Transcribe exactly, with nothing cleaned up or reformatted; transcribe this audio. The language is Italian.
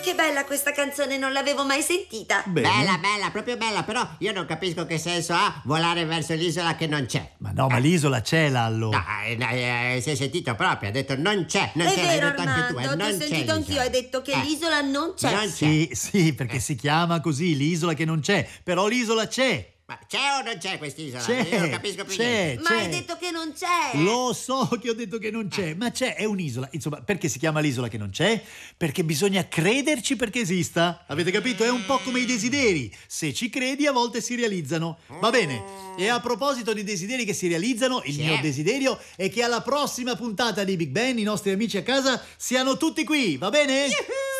Che bella questa canzone, non l'avevo mai sentita. Bene. Bella, bella, proprio bella, però io non capisco che senso ha volare verso l'isola che non c'è. Ma no, ma l'isola c'è, Lallo. No, eh, eh, si è sentito proprio, ha detto non c'è, non È c'è, l'hai vero, detto anche tu, eh, Armando, non ti ho c'è sentito anch'io, l'isola. hai detto che Eh, l'isola non c'è. non c'è. Sì, sì, perché si chiama così, l'isola che non c'è. Però l'isola c'è. Ma c'è o non c'è quest'isola? C'è, Io non capisco più c'è, niente. Ma c'è. hai detto che non c'è. Lo so che ho detto che non c'è, ma c'è, è un'isola. Insomma, perché si chiama l'isola che non c'è? Perché bisogna crederci perché esista. Avete capito? È un po' come i desideri. Se ci credi, a volte si realizzano. Va bene. E a proposito di desideri che si realizzano, il Sì. mio desiderio è che alla prossima puntata di Big Ben i nostri amici a casa siano tutti qui, va bene? Yuhu!